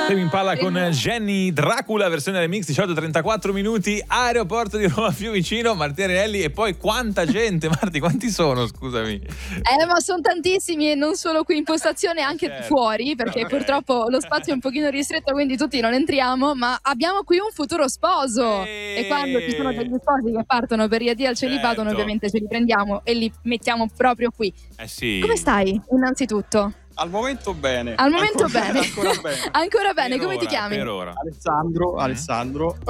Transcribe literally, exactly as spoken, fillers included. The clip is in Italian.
Temi Impala con Jenny Dracula, versione remix, diciotto e trentaquattro minuti, aeroporto di Roma Fiumicino, Martina Rinelli. E poi quanta gente, Marti, quanti sono, scusami? Eh, ma sono tantissimi, e non solo qui in postazione, anche certo. fuori, perché Okay. purtroppo lo spazio è un pochino ristretto, quindi tutti non entriamo, ma abbiamo qui un futuro sposo. Eeeh. E quando ci sono degli sposi che partono per gli addii al celibato, Certo. noi ovviamente ce li prendiamo e li mettiamo proprio qui. Eh sì. Come stai, innanzitutto? Al momento bene. Al momento Ancora- bene. Ancora bene. Ancora bene, Per come ti ora, chiami? Per ora. Alessandro, Mm. Alessandro.